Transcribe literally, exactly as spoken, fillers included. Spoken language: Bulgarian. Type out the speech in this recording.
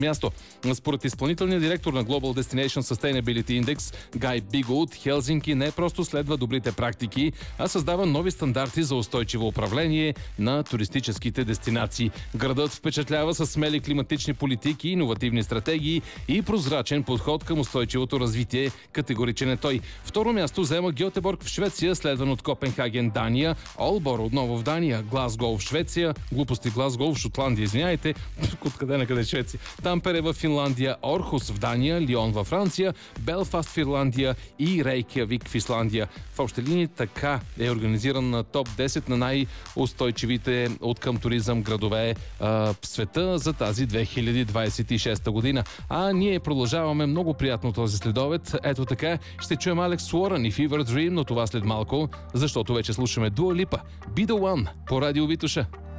място. Според изпълнителния директор на Global Destination Sustainability Index Гай Биголд, Хелзинки не просто следва добрите практики, а създава нови стандарти за устойчиво управление на туристическите дестинации. Градът впечатлява с смели климатични политики, иновативни стратегии и прозрачен подход към устойчивото развитие. Категоричен е той. Второ място взема Гьотеборг в Швеция, следван от Копенхаген, Дания, Олбор отново в Дания, Глазгоу в Швеция, глупости Глазгоу в Шотландия, извиняйте, откъде на къде Швеция, Тампере в Финландия, Орхус в Дания, Лион във Франция, Белфаст в Ирландия и Рейкявик в Исландия. В общи линии така е организиран на топ десет на най-устойчивите от към туризъм градове а, в света за тази две хиляди двадесет и шеста година. А ние продължаваме много приятно този следобед. Ето така ще чуем Алекс Уорън и Fever Dream, но това след малко, защото вече слушаме Дуа Липа. Be the One по Радио Витоша.